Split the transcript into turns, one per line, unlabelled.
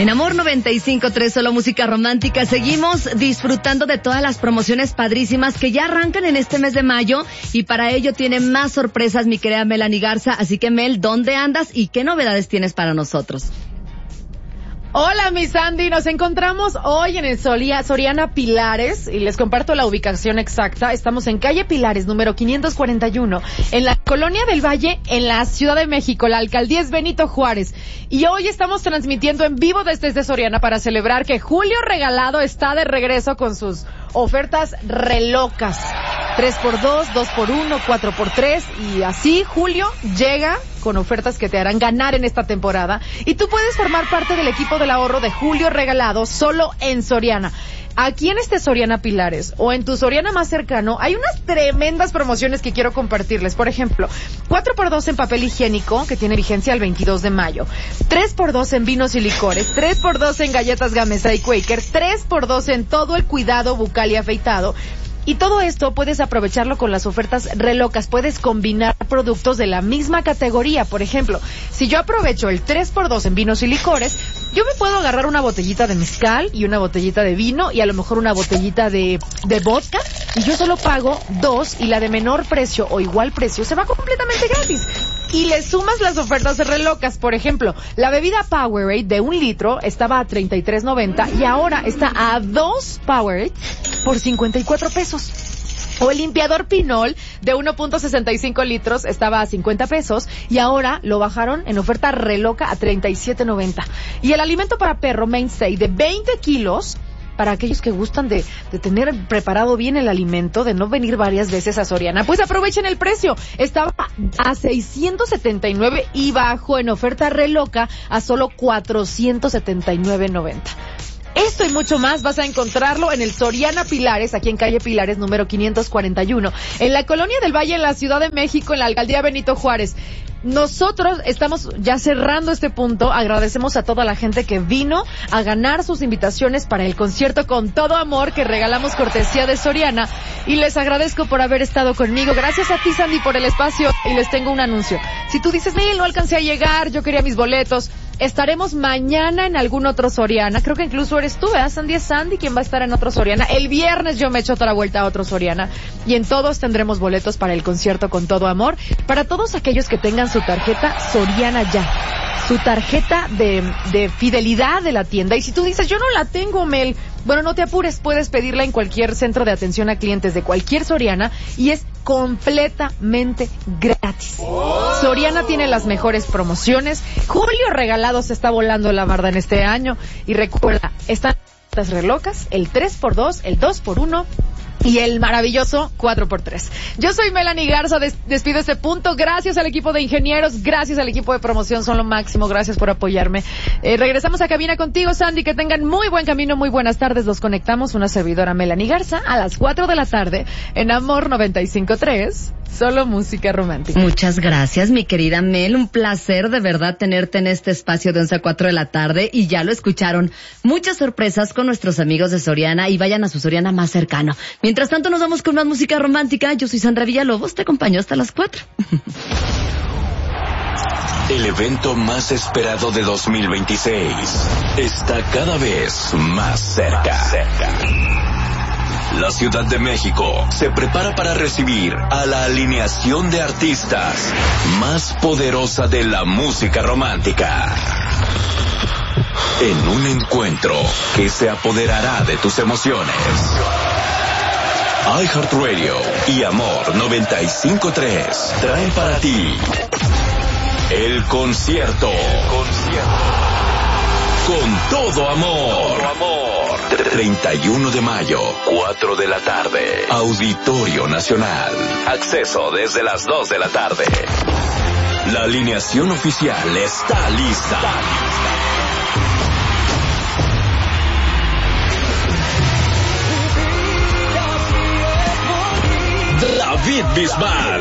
En Amor 95.3, solo música romántica. Seguimos disfrutando de todas las promociones padrísimas que ya arrancan en este mes de mayo. Y para ello tiene más sorpresas mi querida Melanie Garza. Así que Mel, ¿dónde andas y qué novedades tienes para nosotros?
Hola, mi Sandy. Nos encontramos hoy en el Soriana Pilares y les comparto la ubicación exacta. Estamos en calle Pilares, número 541, en la Colonia del Valle, en la Ciudad de México. La alcaldía es Benito Juárez. Y hoy estamos transmitiendo en vivo desde Soriana para celebrar que Julio Regalado está de regreso con sus ofertas relocas. 3x2, 2x1, 4x3 y así Julio llega con ofertas que te harán ganar en esta temporada y tú puedes formar parte del equipo del ahorro de Julio Regalado solo en Soriana. Aquí en este Soriana Pilares o en tu Soriana más cercano hay unas tremendas promociones que quiero compartirles. Por ejemplo, 4x2 en papel higiénico que tiene vigencia el 22 de mayo, 3x2 en vinos y licores, 3x2 en galletas Gamesa y Quaker, 3x2 en todo el cuidado bucal y afeitado. Y todo esto puedes aprovecharlo con las ofertas relocas. Puedes combinar productos de la misma categoría. Por ejemplo, si yo aprovecho el 3x2 en vinos y licores, yo me puedo agarrar una botellita de mezcal y una botellita de vino y a lo mejor una botellita de vodka y yo solo pago 2 y la de menor precio o igual precio se va completamente gratis. Y le sumas las ofertas relocas. Por ejemplo, la bebida Powerade de 1 litro estaba a $33.90 y ahora está a 2 Powerade por $54. O el limpiador Pinol de 1.65 litros estaba a $50 y ahora lo bajaron en oferta reloca a $37.90. Y el alimento para perro Mainstay de 20 kilos, para aquellos que gustan de tener preparado bien el alimento, de no venir varias veces a Soriana, pues aprovechen el precio. Estaba a $679 y bajó en oferta reloca a solo $479.90. Esto y mucho más vas a encontrarlo en el Soriana Pilares, aquí en calle Pilares, número 541, en la Colonia del Valle, en la Ciudad de México, en la alcaldía Benito Juárez. Nosotros estamos ya cerrando este punto. Agradecemos a toda la gente que vino a ganar sus invitaciones para el concierto Con Todo Amor que regalamos cortesía de Soriana. Y les agradezco por haber estado conmigo. Gracias a ti, Sandy, por el espacio. Y les tengo un anuncio. Si tú dices, Miguel, no alcancé a llegar, yo quería mis boletos. Estaremos mañana en algún otro Soriana. Creo que incluso eres tú, ¿verdad, Sandy? Es Sandy quien va a estar en otro Soriana. El viernes yo me echo otra vuelta a otro Soriana. Y en todos tendremos boletos para el concierto Con Todo Amor. Para todos aquellos que tengan su tarjeta Soriana Ya. Su tarjeta de fidelidad de la tienda. Y si tú dices, yo no la tengo, Mel, bueno, no te apures, puedes pedirla en cualquier centro de atención a clientes de cualquier Soriana y es completamente gratis. Soriana tiene las mejores promociones. Julio Regalado se está volando la barda en este año. Y recuerda, están las relocas, el 3x2, el 2x1 y el maravilloso 4x3. Yo soy Melanie Garza, despido este punto. Gracias al equipo de ingenieros, gracias al equipo de promoción, son lo máximo, gracias por apoyarme. Regresamos a cabina contigo, Sandy, que tengan muy buen camino, muy buenas tardes. Los conectamos, una servidora Melanie Garza, a las 4 de la tarde en Amor 95.3, solo música romántica.
Muchas gracias, mi querida Mel, un placer de verdad tenerte en este espacio de 11 a 4 de la tarde y ya lo escucharon, muchas sorpresas con nuestros amigos de Soriana y vayan a su Soriana más cercano. Mientras tanto nos vamos con más música romántica. Yo soy Sandra Villalobos, te acompaño hasta las 4.
El evento más esperado de 2026 está cada vez más cerca. La Ciudad de México se prepara para recibir a la alineación de artistas más poderosa de la música romántica. En un encuentro que se apoderará de tus emociones. iHeartRadio y Amor 95.3 traen para ti el concierto Con Todo Amor. 31 de mayo, 4 de la tarde. Auditorio Nacional. Acceso desde las 2 de la tarde. La alineación oficial está lista. David Bisbal,